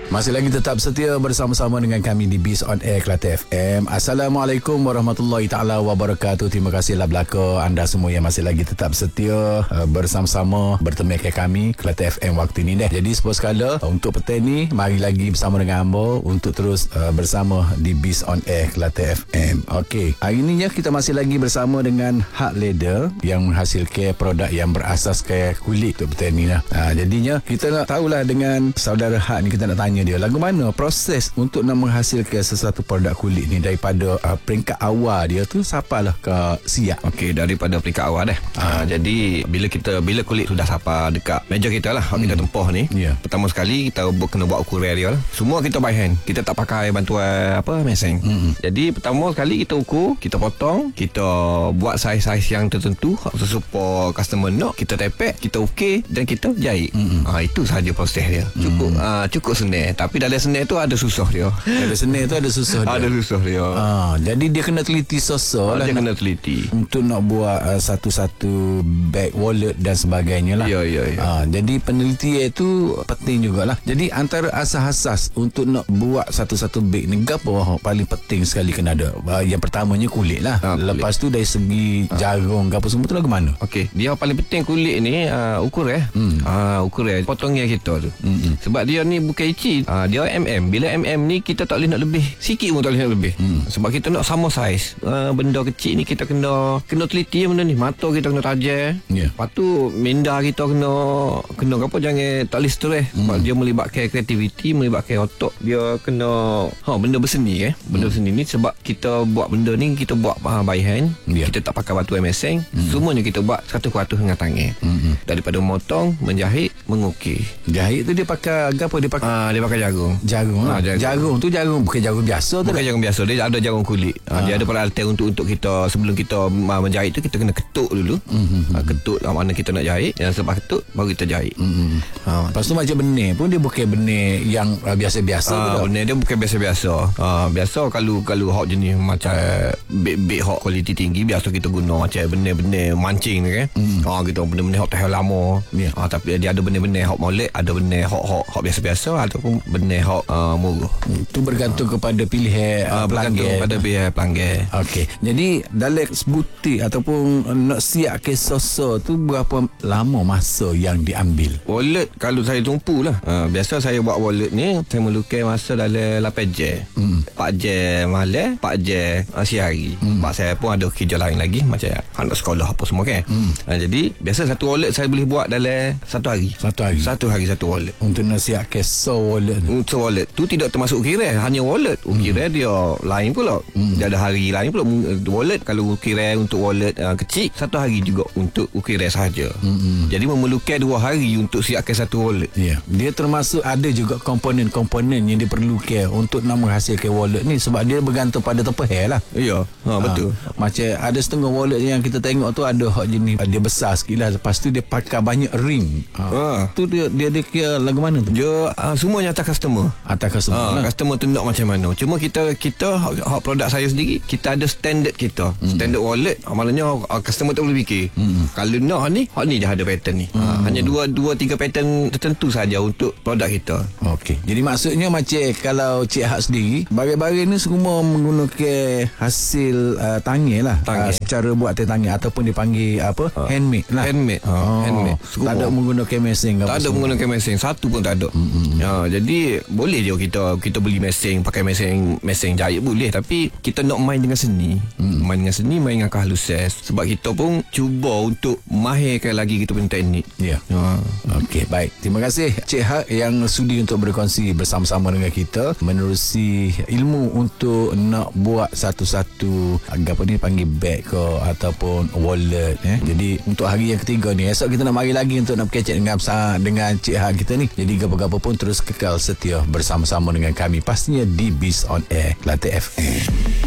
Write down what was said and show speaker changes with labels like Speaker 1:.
Speaker 1: Masih lagi tetap setia bersama-sama dengan kami di Biz on Air Kelate FM. Assalamualaikum warahmatullahi taala wabarakatuh. Terima kasihlah belaka anda semua yang masih lagi tetap setia bersama-sama bertemu dengan kami Kelate FM waktu ini deh. Jadi sepuas kala untuk petang ni mari lagi bersama dengan hamba untuk terus bersama di Biz on Air Kelate FM. Okey, hari ni ya kita masih lagi bersama dengan Hak Leather yang menghasilkan produk yang berasaskan kulit untuk petang ni lah. Jadinya kita nak tahulah dengan saudara Hak ni, kita nak tanya dia lagu mana proses untuk nak menghasilkan sesuatu produk kulit ni daripada peringkat awal dia tu sapalah ke siap.
Speaker 2: Okey, daripada peringkat awal dah. Jadi bila kulit sudah sampai dekat meja kita lah, kita tempoh ni, pertama sekali kita kena buat ukuran dia lah. Semua kita by hand, kita tak pakai bantuan mesin. Jadi pertama sekali kita ukur, kita potong, kita buat saiz-saiz yang tertentu supaya customer nak, kita tepek, kita okey dan kita jahit. Itu sahaja proses dia. Cukup senang. Tapi dalam senang tu ada susah dia.
Speaker 1: Dalam senang tu ada susah dia.
Speaker 2: Ada susah dia.
Speaker 1: Jadi dia kena teliti sosok lah.
Speaker 2: Dia kena teliti
Speaker 1: untuk nak buat satu-satu bag, wallet dan sebagainya lah.
Speaker 2: Ya.
Speaker 1: Jadi penelitian itu penting jugalah. Jadi antara asas-asas untuk nak buat satu-satu bag ni, apa paling penting sekali kena ada? Yang pertamanya kulit lah. Lepas tu dari segi jarum apa semua tu lagu mana?
Speaker 2: Okey, dia paling penting kulit ni ukuran. Ukuran potongnya kita tu. Sebab dia ni bukan icin. Dia Bila ni kita tak boleh nak lebih, sikit pun tak boleh nak lebih. Sebab kita nak sama saiz. Benda kecil ni kita kena teliti benda ni. Mata kita kena tajam. Lepas tu minda kita kena apa, jangan tak boleh stres. Sebab dia melibatkan kreativiti, melibatkan otak. Dia kena benda berseni Benda berseni ni sebab kita buat benda ni, kita buat by hand. Kita tak pakai bantuan mesin. Semuanya kita buat 100% dengan tangan. Daripada memotong, menjahit, mengukir.
Speaker 1: Jahit tu dia pakai apa?
Speaker 2: Dia pakai jarum.
Speaker 1: Jarum tu bukan jarum biasa tu.
Speaker 2: Bukan jarum biasa, dia ada jarum kulit. Dia ada peralatan untuk kita, sebelum kita menjahit tu kita kena ketuk dulu. Ketuk mana kita nak jahit. Yang selepas ketuk baru kita jahit.
Speaker 1: Lepas tu macam benih pun dia bukan benih yang biasa-biasa.
Speaker 2: Benih dia bukan biasa-biasa. Biasa kalau hak jenis macam beg hak kualiti tinggi, biasa kita guna macam benih-benih mancing ni kan. Kita benih-benih hak tahan lama. Tapi dia ada benih-benih hak molek, ada benih hak biasa-biasa, ataupun benih hak murah.
Speaker 1: Itu bergantung kepada pilihan
Speaker 2: pelanggan. Pada pilihan pelanggan.
Speaker 1: Okey. Jadi dalam sebutik ataupun nak siap ke sosok tu berapa lama masa yang diambil?
Speaker 2: Wallet kalau saya tumpu lah. Biasa saya buat wallet ni, saya melukai masa dalam 8 jam. 4 jam malam, 4 jam siang hari. Sebab saya pun ada kerja lain lagi, macam anak sekolah apa semua kan. Jadi biasa satu wallet saya boleh buat dalam satu hari. Satu hari satu wallet.
Speaker 1: Untuk nak siap ke wallet.
Speaker 2: Untuk wallet tu tidak termasuk ukiran, hanya wallet. Ukiran dia lain pula. Dia ada hari lain pula. Wallet kalau ukiran untuk wallet kecil, satu hari juga untuk ukiran sahaja. Jadi memerlukan 2 hari untuk siapkan satu wallet.
Speaker 1: Dia termasuk ada juga komponen-komponen yang diperlukan untuk nak menghasilkan wallet ni, sebab dia bergantung pada tepeher lah.
Speaker 2: Betul.
Speaker 1: Macam ada setengah wallet yang kita tengok tu ada hak jenis dia besar sikit lah. Lepas tu dia pakai banyak ring. Tu dia kira lagu mana tu?
Speaker 2: Dia semuanya atas customer. Customer tu nak macam mana. Cuma kita hak produk saya sendiri, kita ada standard kita. Standard wallet, maknanya customer tak boleh fikir. Kalau nak hak ni dah ada pattern ni. Hanya 2-3 pattern tertentu saja untuk produk kita.
Speaker 1: Okey. Jadi maksudnya macam kalau Cik Hak sendiri, barang-barang ni semua menggunakan hasil tangan lah. Cara buat tangan ataupun dipanggil apa? Handmade lah. Handmade. Tak ada menggunakan mesin.
Speaker 2: Tak ada menggunakan mesin. Satu pun tak ada. Jadi boleh je kita beli mesin, pakai mesin jahit boleh, tapi kita nak main dengan seni. Main dengan seni, main dengan kehalusan. Sebab kita pun cuba untuk mahirkan lagi kita punya teknik. Okey, baik.
Speaker 1: Terima kasih Cik Hak yang sudi untuk berkongsi bersama-sama dengan kita, menerusi ilmu untuk nak buat satu-satu apa ni panggil bag ke ataupun wallet. Jadi untuk hari yang ketiga ni, esok kita nak mari lagi untuk nak berkecek dengan Cik Hak kita ni. Jadi apa-apa pun terus kekal setia bersama-sama dengan kami, pastinya di Biz on Air Kelate FM.